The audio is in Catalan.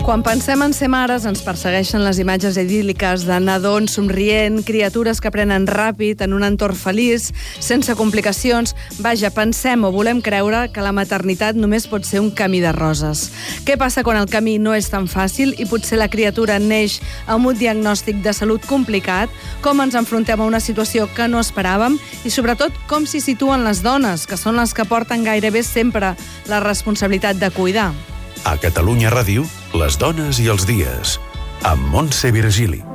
Quan pensem en ser mares ens persegueixen les imatges idíl·liques de nadons somrient, criatures que aprenen ràpid en un entorn feliç, sense complicacions. Vaja, pensem o volem creure que la maternitat només pot ser un camí de roses. Què passa quan el camí no és tan fàcil i potser la criatura neix amb un diagnòstic de salut complicat? Com ens enfrontem a una situació que no esperàvem? I sobretot, com s'hi situen les dones, que són les que porten gairebé sempre la responsabilitat de cuidar? A Catalunya Ràdio, les dones i els dies, amb Montse Virgili.